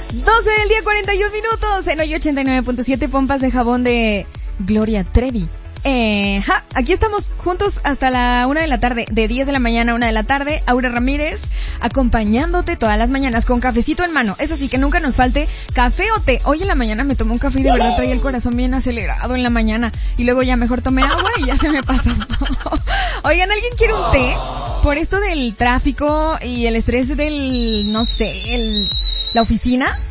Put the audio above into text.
12 del día, 41 minutos, en hoy 89.7, pompas de jabón de Gloria Trevi. Aquí estamos juntos hasta la 1 de la tarde, de 10 de la mañana a 1 de la tarde, Aura Ramírez, acompañándote todas las mañanas con cafecito en mano. Eso sí, que nunca nos falte café o té. Hoy en la mañana me tomé un café y de verdad traía el corazón bien acelerado en la mañana. Y luego ya mejor tomé agua y ya se me pasó. Oigan, ¿alguien quiere un té? Por esto del tráfico y el estrés del, no sé, la oficina.